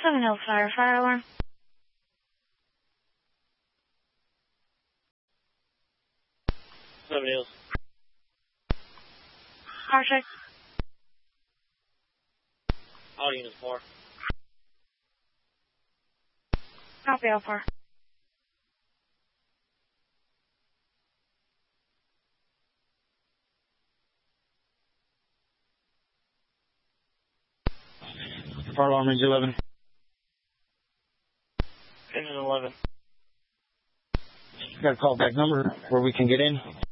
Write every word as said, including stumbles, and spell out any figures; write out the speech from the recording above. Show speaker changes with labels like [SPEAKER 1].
[SPEAKER 1] Seven Hills Fire, fire alarm.
[SPEAKER 2] Seven Hills.
[SPEAKER 1] Car check.
[SPEAKER 2] All units four.
[SPEAKER 1] Copy, all four.
[SPEAKER 3] Fire alarm range eleven.
[SPEAKER 2] Engine eleven.
[SPEAKER 3] Got a callback number where we can get in.